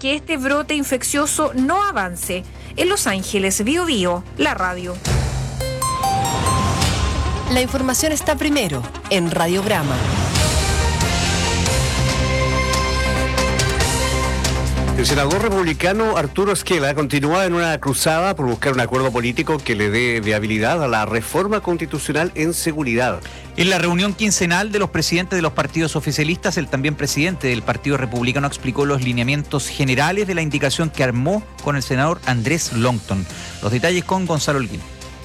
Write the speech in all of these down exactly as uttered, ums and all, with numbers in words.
que este brote infeccioso no avance. En Los Ángeles, Bio Bio, la radio. La información está primero en Radiograma. El senador republicano Arturo Esquela continúa en una cruzada por buscar un acuerdo político que le dé viabilidad a la reforma constitucional en seguridad. En la reunión quincenal de los presidentes de los partidos oficialistas, el también presidente del Partido Republicano explicó los lineamientos generales de la indicación que armó con el senador Andrés Longton. Los detalles con Gonzalo Holguín.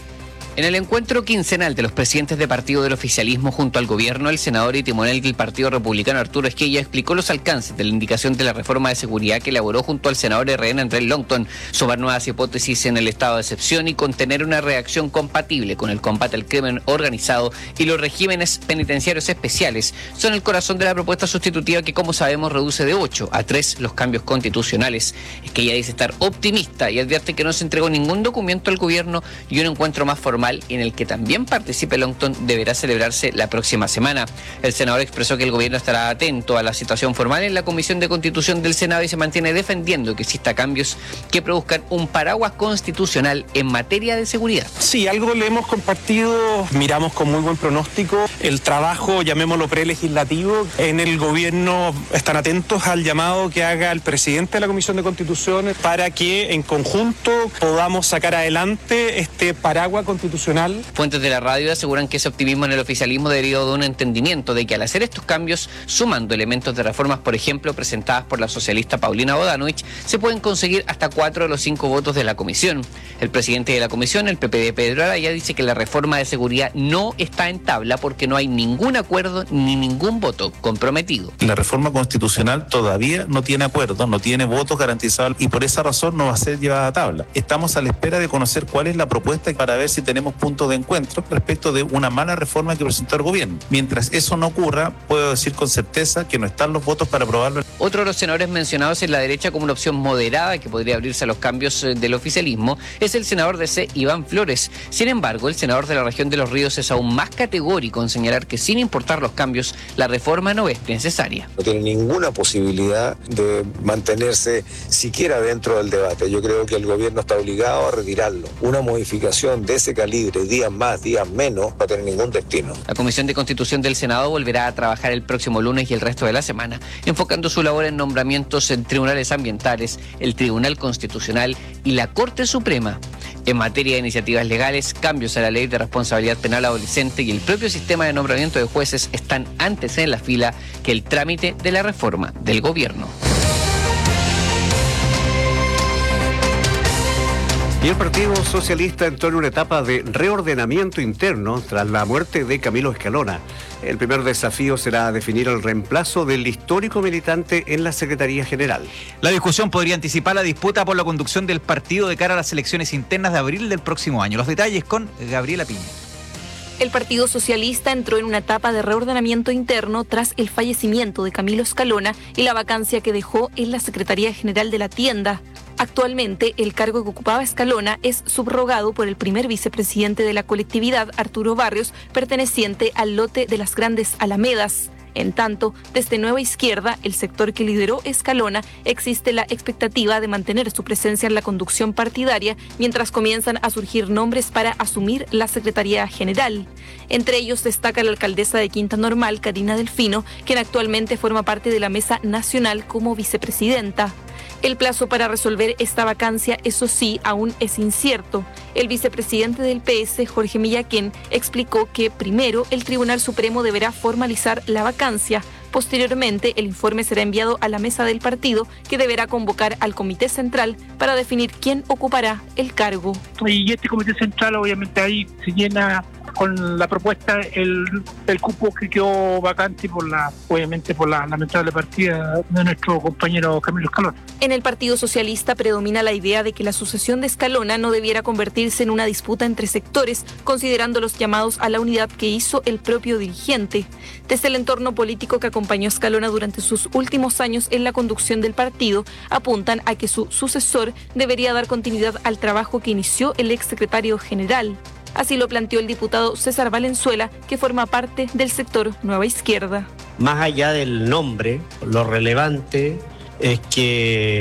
En el encuentro quincenal de los presidentes de partido del oficialismo junto al gobierno, el senador y timonel del Partido Republicano Arturo Esquella explicó los alcances de la indicación de la reforma de seguridad que elaboró junto al senador R N Andrés Longton sobre nuevas hipótesis en el estado de excepción y contener una reacción compatible con el combate al crimen organizado y los regímenes penitenciarios especiales. Son el corazón de la propuesta sustitutiva que, como sabemos, reduce de ocho a tres los cambios constitucionales. Esquella dice estar optimista y advierte que no se entregó ningún documento al gobierno y un encuentro más formal en el que también participe Longton deberá celebrarse la próxima semana. El senador expresó que el gobierno estará atento a la situación formal en la Comisión de Constitución del Senado y se mantiene defendiendo que exista cambios que produzcan un paraguas constitucional en materia de seguridad. Sí, algo le hemos compartido, miramos con muy buen pronóstico el trabajo, llamémoslo prelegislativo. En el gobierno están atentos al llamado que haga el presidente de la Comisión de Constitución para que en conjunto podamos sacar adelante este paraguas constitucional. Fuentes de la radio aseguran que ese optimismo en el oficialismo derivó de un entendimiento de que al hacer estos cambios, sumando elementos de reformas, por ejemplo, presentadas por la socialista Paulina Bodanovich, se pueden conseguir hasta cuatro de los cinco votos de la comisión. El presidente de la comisión, el P P D Pedro Araya, dice que la reforma de seguridad no está en tabla porque no hay ningún acuerdo ni ningún voto comprometido. La reforma constitucional todavía no tiene acuerdo, no tiene votos garantizados y por esa razón no va a ser llevada a tabla. Estamos a la espera de conocer cuál es la propuesta para ver si tenemos puntos de encuentro respecto de una mala reforma que presentó el gobierno. Mientras eso no ocurra, puedo decir con certeza que no están los votos para aprobarlo. Otro de los senadores mencionados en la derecha como una opción moderada que podría abrirse a los cambios del oficialismo es el senador de C, Iván Flores. Sin embargo, el senador de la región de Los Ríos es aún más categórico en señalar que sin importar los cambios, la reforma no es necesaria. No tiene ninguna posibilidad de mantenerse siquiera dentro del debate. Yo creo que el gobierno está obligado a retirarlo. Una modificación de ese calibre, días más, días menos, no va a tener ningún destino. La Comisión de Constitución del Senado volverá a trabajar el próximo lunes y el resto de la semana, enfocando su labor en nombramientos en tribunales ambientales, el Tribunal Constitucional y la Corte Suprema. En materia de iniciativas legales, cambios a la Ley de Responsabilidad Penal Adolescente y el propio sistema de nombramiento de jueces están antes en la fila que el trámite de la reforma del gobierno. Y el Partido Socialista entró en una etapa de reordenamiento interno tras la muerte de Camilo Escalona. El primer desafío será definir el reemplazo del histórico militante en la Secretaría General. La discusión podría anticipar la disputa por la conducción del partido de cara a las elecciones internas de abril del próximo año. Los detalles con Gabriela Piña. El Partido Socialista entró en una etapa de reordenamiento interno tras el fallecimiento de Camilo Escalona y la vacancia que dejó en la Secretaría General de la tienda. Actualmente, el cargo que ocupaba Escalona es subrogado por el primer vicepresidente de la colectividad, Arturo Barrios, perteneciente al lote de las Grandes Alamedas. En tanto, desde Nueva Izquierda, el sector que lideró Escalona, existe la expectativa de mantener su presencia en la conducción partidaria mientras comienzan a surgir nombres para asumir la Secretaría General. Entre ellos destaca la alcaldesa de Quinta Normal, Karina Delfino, quien actualmente forma parte de la Mesa Nacional como vicepresidenta. El plazo para resolver esta vacancia, eso sí, aún es incierto. El vicepresidente del P S, Jorge Millaquén, explicó que primero el Tribunal Supremo deberá formalizar la vacancia. Posteriormente, el informe será enviado a la mesa del partido, que deberá convocar al Comité Central para definir quién ocupará el cargo. Y este Comité Central, obviamente, ahí se llena con la propuesta el, el cupo que quedó vacante por la, obviamente por la lamentable partida de nuestro compañero Camilo Escalona. En el Partido Socialista predomina la idea de que la sucesión de Escalona no debiera convertirse en una disputa entre sectores, considerando los llamados a la unidad que hizo el propio dirigente. Desde el entorno político que acompañó a Escalona durante sus últimos años en la conducción del partido, apuntan a que su sucesor debería dar continuidad al trabajo que inició el exsecretario general. Así lo planteó el diputado César Valenzuela, que forma parte del sector Nueva Izquierda. Más allá del nombre, lo relevante es que